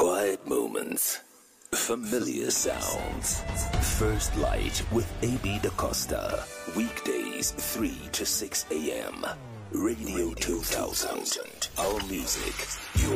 Quiet moments, familiar sounds. First Light with AB DaCosta. Weekdays 3 to 6 a.m. Radio 2000. Our music, your